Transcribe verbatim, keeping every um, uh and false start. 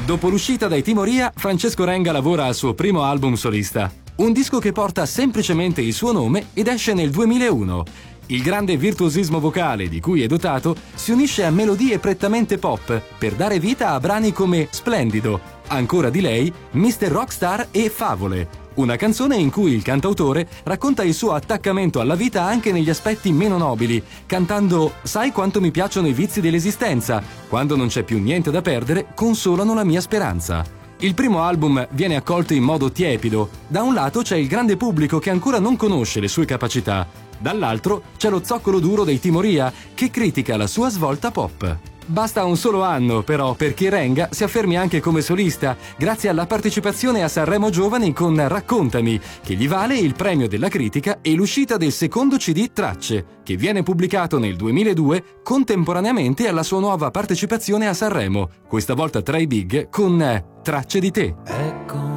Dopo l'uscita dai Timoria, Francesco Renga lavora al suo primo album solista. Un disco che porta semplicemente il suo nome ed esce nel duemilauno. Il grande virtuosismo vocale di cui è dotato si unisce a melodie prettamente pop per dare vita a brani come Splendido, Ancora di lei, mister Rockstar e Favole. Una canzone in cui il cantautore racconta il suo attaccamento alla vita anche negli aspetti meno nobili, cantando «Sai quanto mi piacciono i vizi dell'esistenza, quando non c'è più niente da perdere, consolano la mia speranza». Il primo album viene accolto in modo tiepido. Da un lato c'è il grande pubblico che ancora non conosce le sue capacità, dall'altro c'è lo zoccolo duro dei Timoria che critica la sua svolta pop. Basta un solo anno, però, perché Renga si affermi anche come solista, grazie alla partecipazione a Sanremo Giovani con Raccontami, che gli vale il premio della critica e l'uscita del secondo C D Tracce, che viene pubblicato nel duemiladue contemporaneamente alla sua nuova partecipazione a Sanremo, questa volta tra i big con Tracce di te. Ecco